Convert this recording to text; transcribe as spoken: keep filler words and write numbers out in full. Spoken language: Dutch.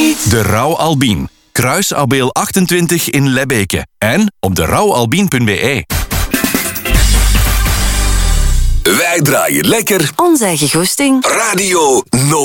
niet. De Rauw Albien. Kruisabeel achtentwintig in Lebbeke. En op de rouwalbien punt be. Wij draaien lekker Onze eigen goesting. Radio No.